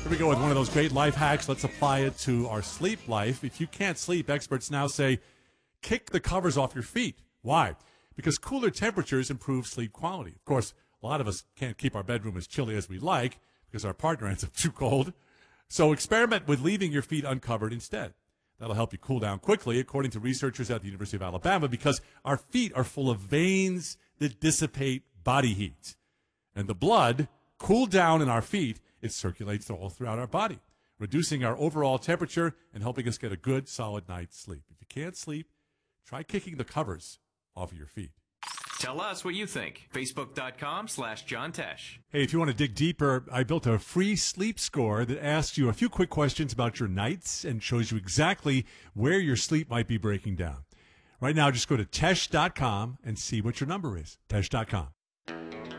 Here we go with one of those great life hacks. Let's apply it to our sleep life. If you can't sleep, experts now say kick the covers off your feet. Why? Because cooler temperatures improve sleep quality. Of course, a lot of us can't keep our bedroom as chilly as we like because our partner ends up too cold. So experiment with leaving your feet uncovered instead. That'll help you cool down quickly, according to researchers at the University of Alabama, because our feet are full of veins that dissipate body heat. And the blood cooled down in our feet, it circulates all throughout our body, reducing our overall temperature and helping us get a good, solid night's sleep. If you can't sleep, try kicking the covers off of your feet. Tell us what you think. Facebook.com/John Tesh. Hey, if you want to dig deeper, I built a free sleep score that asks you a few quick questions about your nights and shows you exactly where your sleep might be breaking down. Right now, just go to Tesh.com and see what your number is. Tesh.com.